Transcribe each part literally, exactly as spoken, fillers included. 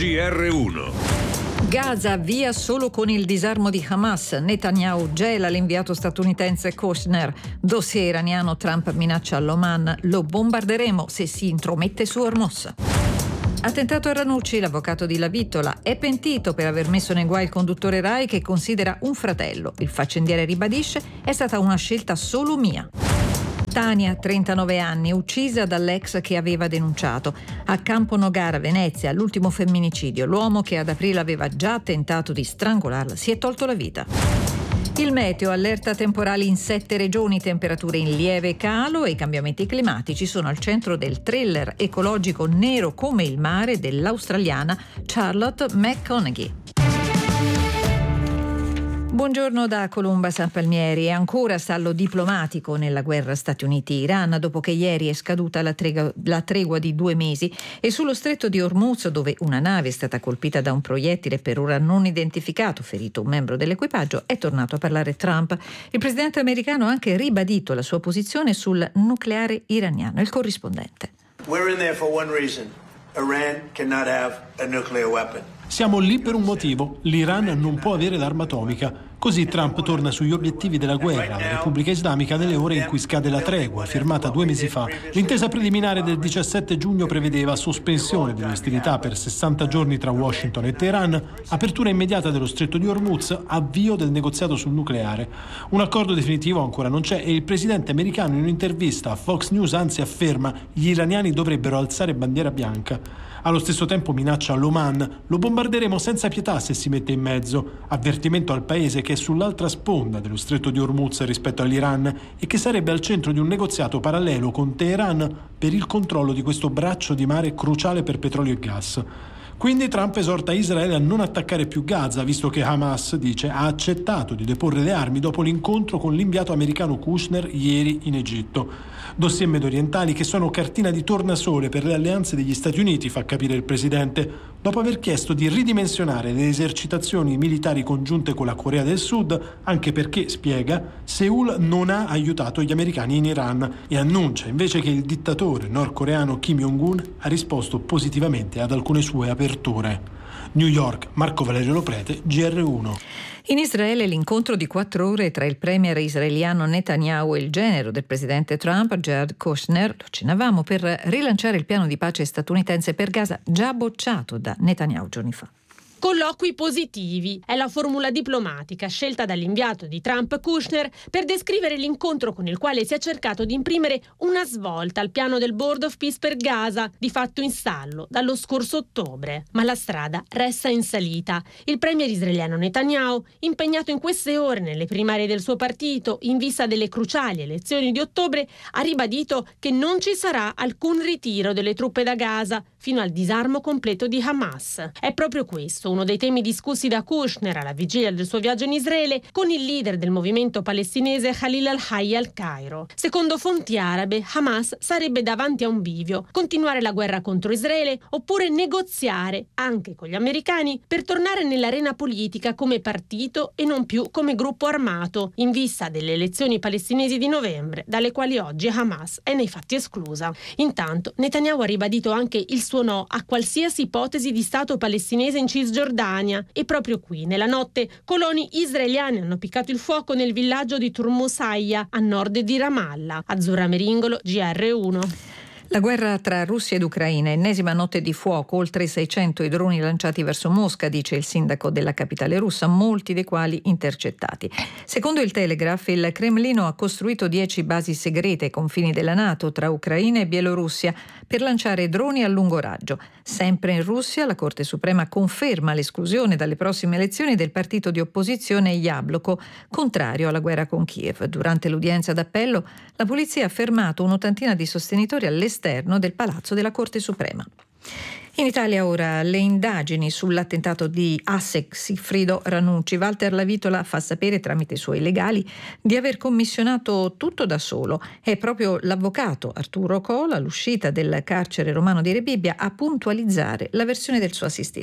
G R uno. Gaza via solo con il disarmo di Hamas. Netanyahu gela l'inviato statunitense Kushner. Dossier iraniano, Trump minaccia all'Oman. Lo bombarderemo se si intromette su Hormuz. Attentato a Ranucci, l'avvocato di Lavittola è pentito per aver messo nei guai il conduttore Rai che considera un fratello. Il faccendiere ribadisce: è stata una scelta solo mia. Tania, trentanove anni, uccisa dall'ex che aveva denunciato. A Campo Nogara, Venezia, l'ultimo femminicidio. L'uomo che ad aprile aveva già tentato di strangolarla si è tolto la vita. Il meteo, allerta temporali in sette regioni, temperature in lieve calo e i cambiamenti climatici sono al centro del thriller ecologico nero come il mare dell'australiana Charlotte McConaughey. Buongiorno da Colomba San Palmieri. È ancora stallo diplomatico nella guerra Stati Uniti-Iran dopo che ieri è scaduta la tregua, la tregua di due mesi e sullo stretto di Hormuz, dove una nave è stata colpita da un proiettile per ora non identificato, ferito un membro dell'equipaggio, è tornato a parlare Trump. Il presidente americano ha anche ribadito la sua posizione sul nucleare iraniano. Il corrispondente. We're in there for one reason. Iran cannot have a nuclear weapon. Siamo lì per un motivo. L'Iran non può avere l'arma atomica. Così Trump torna sugli obiettivi della guerra alla Repubblica Islamica nelle ore in cui scade la tregua, firmata due mesi fa. L'intesa preliminare del diciassette giugno prevedeva sospensione delle ostilità per sessanta giorni tra Washington e Teheran, apertura immediata dello stretto di Hormuz, avvio del negoziato sul nucleare. Un accordo definitivo ancora non c'è e il presidente americano in un'intervista a Fox News anzi afferma: gli iraniani dovrebbero alzare bandiera bianca. Allo stesso tempo minaccia l'Oman: lo bombarderemo senza pietà se si mette in mezzo. Avvertimento al paese che è sull'altra sponda dello stretto di Hormuz rispetto all'Iran e che sarebbe al centro di un negoziato parallelo con Teheran per il controllo di questo braccio di mare cruciale per petrolio e gas. Quindi Trump esorta Israele a non attaccare più Gaza, visto che Hamas, dice, ha accettato di deporre le armi dopo l'incontro con l'inviato americano Kushner ieri in Egitto. Dossier mediorientali che sono cartina di tornasole per le alleanze degli Stati Uniti, fa capire il presidente, dopo aver chiesto di ridimensionare le esercitazioni militari congiunte con la Corea del Sud, anche perché, spiega, Seul non ha aiutato gli americani in Iran e annuncia invece che il dittatore nordcoreano Kim Jong-un ha risposto positivamente ad alcune sue aperture. New York, Marco Valerio Loprete, G R uno. In Israele l'incontro di quattro ore tra il premier israeliano Netanyahu e il genero del presidente Trump, Jared Kushner, lo accennavamo, per rilanciare il piano di pace statunitense per Gaza, già bocciato da Netanyahu giorni fa. Colloqui positivi è la formula diplomatica scelta dall'inviato di Trump Kushner per descrivere l'incontro con il quale si è cercato di imprimere una svolta al piano del Board of Peace per Gaza, di fatto in stallo dallo scorso ottobre. Ma la strada resta in salita. Il premier israeliano Netanyahu, impegnato in queste ore nelle primarie del suo partito in vista delle cruciali elezioni di ottobre, ha ribadito che non ci sarà alcun ritiro delle truppe da Gaza fino al disarmo completo di Hamas. È proprio questo uno dei temi discussi da Kushner alla vigilia del suo viaggio in Israele con il leader del movimento palestinese Khalil al-Hayya al Cairo. Secondo fonti arabe, Hamas sarebbe davanti a un bivio: continuare la guerra contro Israele oppure negoziare anche con gli americani per tornare nell'arena politica come partito e non più come gruppo armato, in vista delle elezioni palestinesi di novembre, dalle quali oggi Hamas è nei fatti esclusa. Intanto Netanyahu ha ribadito anche il suo no a qualsiasi ipotesi di Stato palestinese in Cisgiordania, e proprio qui, nella notte, coloni israeliani hanno piccato il fuoco nel villaggio di Turmusaya, a nord di Ramallah. Azzurra Meringolo, G R uno. La guerra tra Russia ed Ucraina, ennesima notte di fuoco, oltre seicento i droni lanciati verso Mosca, dice il sindaco della capitale russa, molti dei quali intercettati. Secondo il Telegraph, il Cremlino ha costruito dieci basi segrete ai confini della NATO tra Ucraina e Bielorussia per lanciare droni a lungo raggio. Sempre in Russia, la Corte Suprema conferma l'esclusione dalle prossime elezioni del partito di opposizione Yabloko, contrario alla guerra con Kiev. Durante l'udienza d'appello, la polizia ha fermato un'ottantina di sostenitori all'esterno del Palazzo della Corte Suprema. In Italia ora le indagini sull'attentato di Assek Sigfrido Ranucci. Walter Lavitola fa sapere tramite i suoi legali di aver commissionato tutto da solo. È proprio l'avvocato Arturo Cola, all'uscita del carcere romano di Rebibbia, a puntualizzare la versione del suo assistito.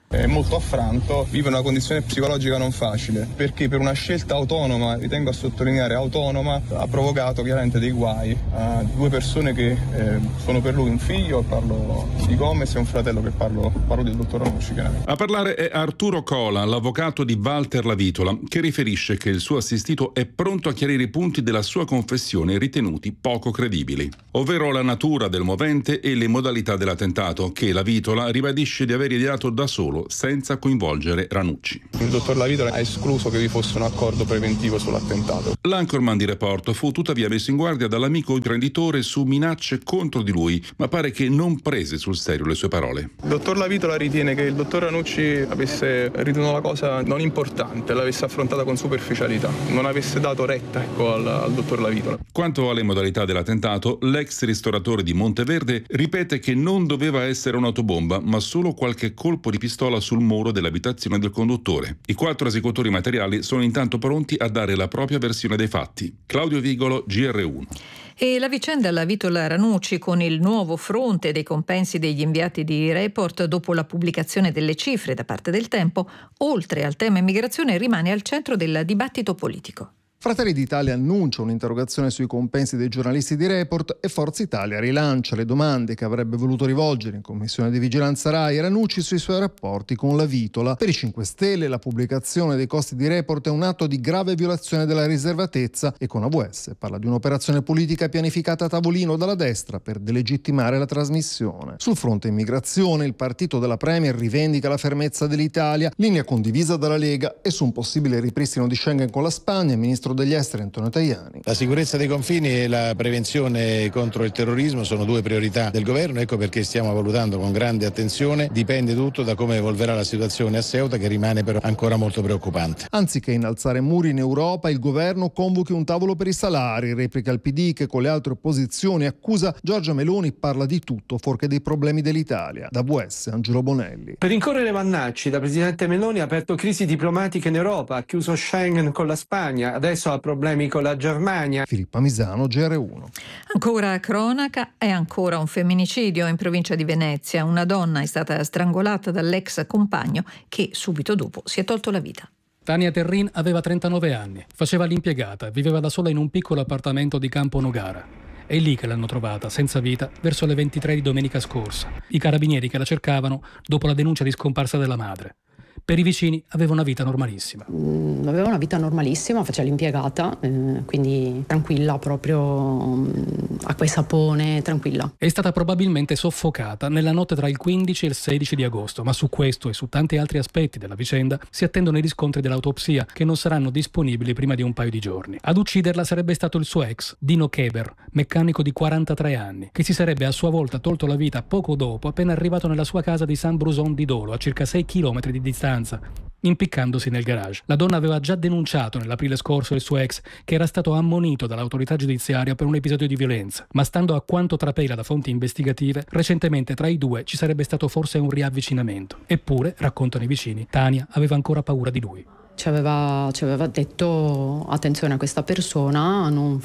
È molto affranto, vive una condizione psicologica non facile, perché per una scelta autonoma, ritengo a sottolineare autonoma, ha provocato chiaramente dei guai a due persone che eh, sono per lui un figlio, parlo di Gomez, e un fratello che parlo, parlo del dottor Ranucci. A parlare è Arturo Cola, l'avvocato di Walter Lavitola, che riferisce che il suo assistito è pronto a chiarire i punti della sua confessione ritenuti poco credibili, ovvero la natura del movente e le modalità dell'attentato, che Lavitola ribadisce di aver ideato da solo, senza coinvolgere Ranucci. Il dottor Lavitola ha escluso che vi fosse un accordo preventivo sull'attentato. L'anchorman di Report fu tuttavia messo in guardia dall'amico imprenditore su minacce contro di lui, ma pare che non prese sul serio le sue parole. Il dottor Lavitola ritiene che il dottor Ranucci avesse ritenuto la cosa non importante, l'avesse affrontata con superficialità, non avesse dato retta ecco, al, al dottor Lavitola. Quanto alle modalità dell'attentato, l'ex ristoratore di Monteverde ripete che non doveva essere un'autobomba, ma solo qualche colpo di pistola sul muro dell'abitazione del conduttore. I quattro esecutori materiali sono intanto pronti a dare la propria versione dei fatti. Claudio Vigolo, G R uno. E la vicenda Lavitola Ranucci con il nuovo fronte dei compensi degli inviati di Report dopo la pubblicazione delle cifre da parte del Tempo, oltre al tema immigrazione, rimane al centro del dibattito politico. Fratelli d'Italia annuncia un'interrogazione sui compensi dei giornalisti di Report e Forza Italia rilancia le domande che avrebbe voluto rivolgere in Commissione di Vigilanza Rai Ranucci sui suoi rapporti con Lavitola. Per i cinque Stelle la pubblicazione dei costi di Report è un atto di grave violazione della riservatezza e con A V S parla di un'operazione politica pianificata a tavolino dalla destra per delegittimare la trasmissione. Sul fronte immigrazione il partito della Premier rivendica la fermezza dell'Italia, linea condivisa dalla Lega, e su un possibile ripristino di Schengen con la Spagna il ministro degli esteri Antonio Tajani. La sicurezza dei confini e la prevenzione contro il terrorismo sono due priorità del governo, ecco perché stiamo valutando con grande attenzione. Dipende tutto da come evolverà la situazione a Ceuta, che rimane però ancora molto preoccupante. Anziché innalzare muri in Europa, il governo convochi un tavolo per i salari, replica il P D che con le altre opposizioni accusa Giorgia Meloni, parla di tutto fuorché dei problemi dell'Italia. Da V S Angelo Bonelli. Per rincorrere Vannacci, la presidente Meloni ha aperto crisi diplomatiche in Europa, ha chiuso Schengen con la Spagna, adesso ha problemi con la Germania. Filippa Misano, G R uno. Ancora cronaca e ancora un femminicidio in provincia di Venezia. Una donna è stata strangolata dall'ex compagno che subito dopo si è tolto la vita. Tania Terrin aveva trentanove anni, faceva l'impiegata, viveva da sola in un piccolo appartamento di Campo Nogara. È lì che l'hanno trovata, senza vita, verso le ventitré di domenica scorsa. I carabinieri che la cercavano dopo la denuncia di scomparsa della madre. Per i vicini aveva una vita normalissima. Mm, aveva una vita normalissima, faceva l'impiegata, eh, quindi tranquilla, proprio um, acqua e sapone, tranquilla. È stata probabilmente soffocata nella notte tra il quindici e il sedici di agosto, ma su questo e su tanti altri aspetti della vicenda si attendono i riscontri dell'autopsia, che non saranno disponibili prima di un paio di giorni. Ad ucciderla sarebbe stato il suo ex, Dino Keber, meccanico di quarantatré anni, che si sarebbe a sua volta tolto la vita poco dopo, appena arrivato nella sua casa di San Bruson di Dolo, a circa sei chilometri di distanza, impiccandosi nel garage. La donna aveva già denunciato nell'aprile scorso il suo ex, che era stato ammonito dall'autorità giudiziaria per un episodio di violenza, ma stando a quanto trapela da fonti investigative, recentemente tra i due ci sarebbe stato forse un riavvicinamento. Eppure, raccontano i vicini, Tania aveva ancora paura di lui. Ci aveva, ci aveva detto attenzione a questa persona, non,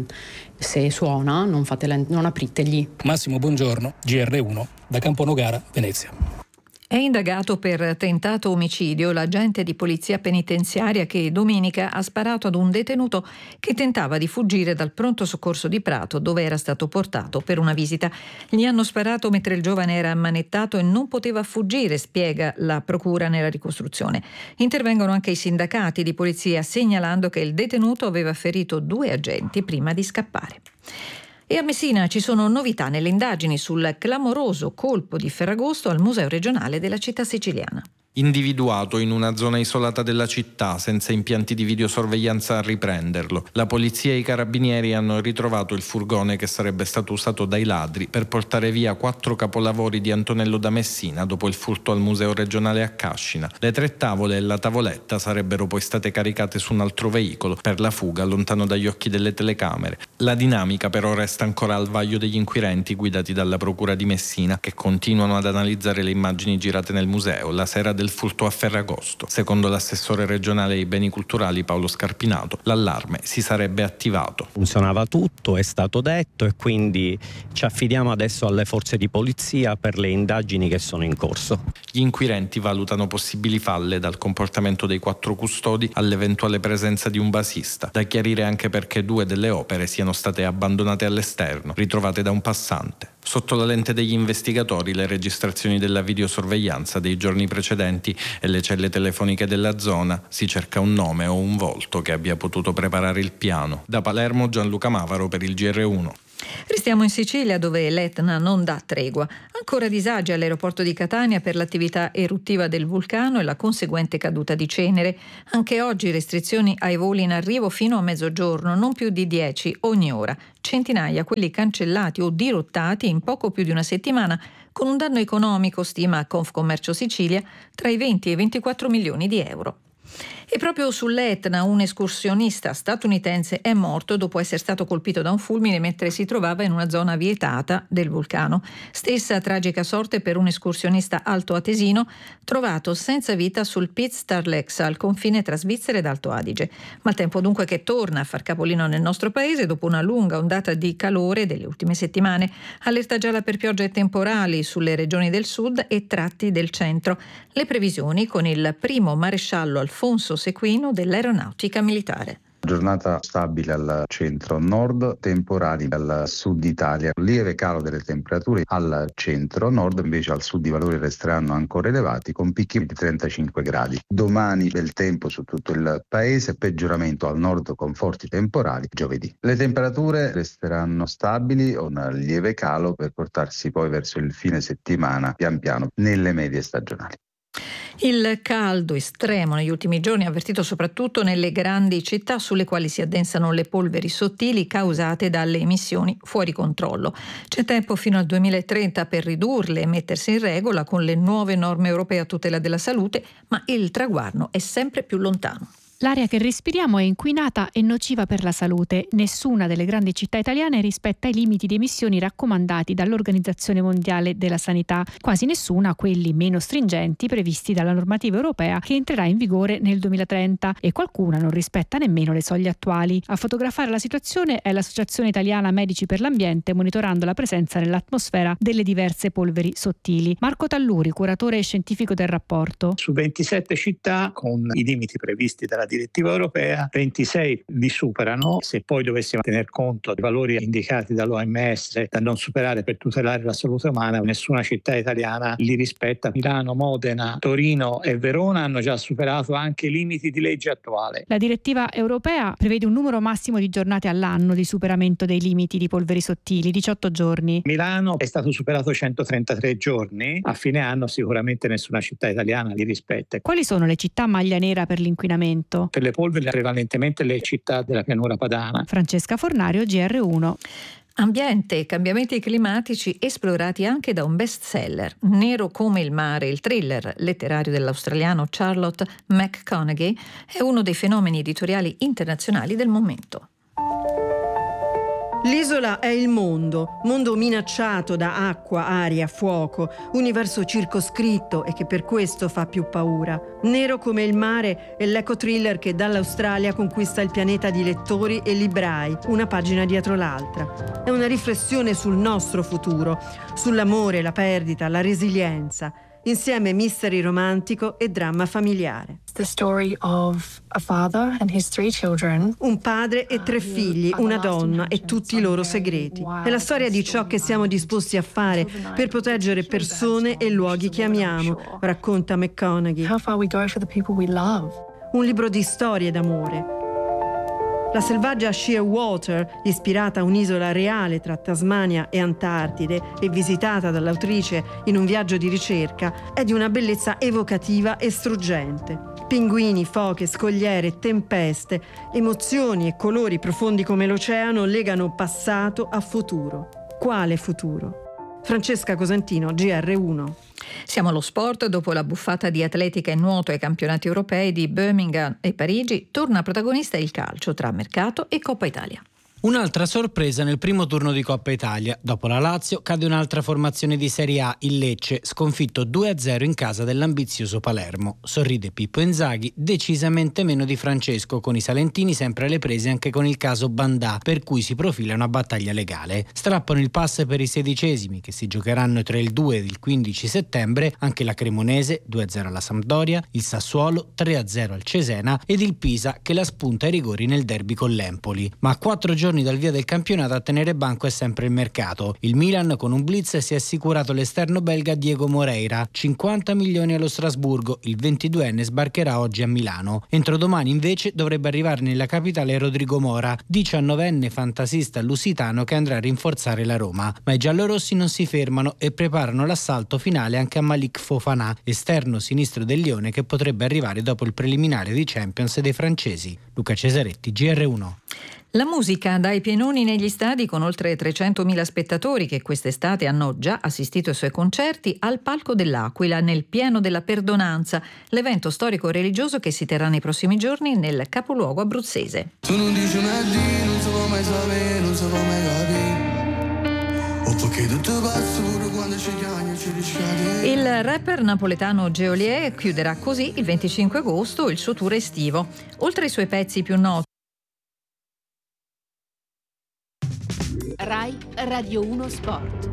se suona non, fatela, non apritegli. Massimo Buongiorno, G R uno, da Campo Nogara, Venezia. È indagato per tentato omicidio l'agente di polizia penitenziaria che domenica ha sparato ad un detenuto che tentava di fuggire dal pronto soccorso di Prato, dove era stato portato per una visita. Gli hanno sparato mentre il giovane era ammanettato e non poteva fuggire, spiega la procura nella ricostruzione. Intervengono anche i sindacati di polizia, segnalando che il detenuto aveva ferito due agenti prima di scappare. E a Messina ci sono novità nelle indagini sul clamoroso colpo di Ferragosto al Museo regionale della città siciliana. Individuato in una zona isolata della città, senza impianti di videosorveglianza a riprenderlo, la polizia e i carabinieri hanno ritrovato il furgone che sarebbe stato usato dai ladri per portare via quattro capolavori di Antonello da Messina dopo il furto al Museo regionale a Cascina. Le tre tavole e la tavoletta sarebbero poi state caricate su un altro veicolo per la fuga, lontano dagli occhi delle telecamere. La dinamica però resta ancora al vaglio degli inquirenti guidati dalla procura di Messina, che continuano ad analizzare le immagini girate nel museo la sera del del furto a Ferragosto. Secondo l'assessore regionale ai beni culturali Paolo Scarpinato, l'allarme si sarebbe attivato. Funzionava tutto, è stato detto, e quindi ci affidiamo adesso alle forze di polizia per le indagini che sono in corso. Gli inquirenti valutano possibili falle dal comportamento dei quattro custodi all'eventuale presenza di un basista. Da chiarire anche perché due delle opere siano state abbandonate all'esterno, ritrovate da un passante. Sotto la lente degli investigatori le registrazioni della videosorveglianza dei giorni precedenti e le celle telefoniche della zona. Si cerca un nome o un volto che abbia potuto preparare il piano. Da Palermo Gianluca Mavaro per il G R uno. Restiamo in Sicilia, dove l'Etna non dà tregua. Ancora disagi all'aeroporto di Catania per l'attività eruttiva del vulcano e la conseguente caduta di cenere. Anche oggi restrizioni ai voli in arrivo fino a mezzogiorno, non più di dieci ogni ora. Centinaia quelli cancellati o dirottati in poco più di una settimana, con un danno economico, stima Confcommercio Sicilia, tra i venti e i ventiquattro milioni di euro. E proprio sull'Etna un escursionista statunitense è morto dopo essere stato colpito da un fulmine mentre si trovava in una zona vietata del vulcano. Stessa tragica sorte per un escursionista altoatesino trovato senza vita sul Piz Starlex al confine tra Svizzera ed Alto Adige. Maltempo dunque che torna a far capolino nel nostro paese dopo una lunga ondata di calore delle ultime settimane. Allerta gialla per piogge temporali sulle regioni del sud e tratti del centro. Le previsioni con il primo maresciallo Alfonso Sequino dell'Aeronautica Militare. Giornata stabile al centro-nord, temporali al sud Italia, lieve calo delle temperature al centro-nord, invece al sud i valori resteranno ancora elevati con picchi di trentacinque gradi. Domani bel tempo su tutto il paese, peggioramento al nord con forti temporali giovedì. Le temperature resteranno stabili o un lieve calo per portarsi poi verso il fine settimana pian piano nelle medie stagionali. Il caldo estremo negli ultimi giorni ha avvertito soprattutto nelle grandi città sulle quali si addensano le polveri sottili causate dalle emissioni fuori controllo. C'è tempo fino al duemilatrenta per ridurle e mettersi in regola con le nuove norme europee a tutela della salute, ma il traguardo è sempre più lontano. L'aria che respiriamo è inquinata e nociva per la salute. Nessuna delle grandi città italiane rispetta i limiti di emissioni raccomandati dall'Organizzazione Mondiale della Sanità. Quasi nessuna quelli meno stringenti previsti dalla normativa europea che entrerà in vigore nel duemilatrenta, e qualcuna non rispetta nemmeno le soglie attuali. A fotografare la situazione è l'Associazione Italiana Medici per l'Ambiente, monitorando la presenza nell'atmosfera delle diverse polveri sottili. Marco Talluri, curatore scientifico del rapporto. Su ventisette città con i limiti previsti dalla direttiva europea, ventisei li superano. Se poi dovessimo tener conto dei valori indicati dall'O M S da non superare per tutelare la salute umana, nessuna città italiana li rispetta. Milano, Modena, Torino e Verona hanno già superato anche i limiti di legge attuale. La direttiva europea prevede un numero massimo di giornate all'anno di superamento dei limiti di polveri sottili, diciotto giorni. Milano è stato superato centotrentatré giorni, a fine anno sicuramente nessuna città italiana li rispetta. Quali sono le città maglia nera per l'inquinamento? Per le polveri prevalentemente le città della pianura padana. Francesca Fornario, G R uno. Ambiente e cambiamenti climatici esplorati anche da un bestseller. Nero come il mare, il thriller letterario dell'australiano Charlotte McConaghy, è uno dei fenomeni editoriali internazionali del momento. L'isola è il mondo, mondo minacciato da acqua, aria, fuoco, universo circoscritto e che per questo fa più paura. Nero come il mare è l'eco-thriller che dall'Australia conquista il pianeta di lettori e librai, una pagina dietro l'altra. È una riflessione sul nostro futuro, sull'amore, la perdita, la resilienza. Insieme mystery romantico e dramma familiare. The story of a father and his three children. Un padre e tre figli, una donna e tutti i loro segreti. È la storia di ciò che siamo disposti a fare per proteggere persone e luoghi che amiamo, racconta McConaghy. How far we go for the people we love. Un libro di storie d'amore. La selvaggia Shearwater, ispirata a un'isola reale tra Tasmania e Antartide e visitata dall'autrice in un viaggio di ricerca, è di una bellezza evocativa e struggente. Pinguini, foche, scogliere, tempeste, emozioni e colori profondi come l'oceano legano passato a futuro. Quale futuro? Francesca Cosentino, G R uno. Siamo allo sport. Dopo la buffata di atletica e nuoto ai campionati europei di Birmingham e Parigi, torna protagonista il calcio tra mercato e Coppa Italia. Un'altra sorpresa nel primo turno di Coppa Italia. Dopo la Lazio cade un'altra formazione di Serie A, il Lecce, sconfitto due a zero in casa dell'ambizioso Palermo. Sorride Pippo Inzaghi, decisamente meno di Francesco, con i salentini sempre alle prese anche con il caso Bandà, per cui si profila una battaglia legale. Strappano il pass per i sedicesimi, che si giocheranno tra il due e il quindici settembre, anche la Cremonese, due a zero alla Sampdoria, il Sassuolo, tre a zero al Cesena ed il Pisa che la spunta ai rigori nel derby con l'Empoli. Ma a quattro giorni dal via del campionato a tenere banco è sempre il mercato. Il Milan con un blitz si è assicurato l'esterno belga Diego Moreira, cinquanta milioni allo Strasburgo, il ventiduenne sbarcherà oggi a Milano. Entro domani invece dovrebbe arrivare nella capitale Rodrigo Mora, diciannovenne fantasista lusitano che andrà a rinforzare la Roma. Ma i giallorossi non si fermano e preparano l'assalto finale anche a Malik Fofana, esterno sinistro del Lione che potrebbe arrivare dopo il preliminare di Champions dei francesi. Luca Cesaretti, G R uno. La musica dai pienoni negli stadi con oltre trecentomila spettatori che quest'estate hanno già assistito ai suoi concerti al Palco dell'Aquila nel pieno della Perdonanza, l'evento storico-religioso che si terrà nei prossimi giorni nel capoluogo abruzzese. Tu non dici mai di, non so mai sapere, non so mai capire. O perché tutto passa pure quando ci chiami ci riscatti. Il rapper napoletano Geolier chiuderà così il venticinque agosto il suo tour estivo. Oltre ai suoi pezzi più noti, Rai Radio uno Sport.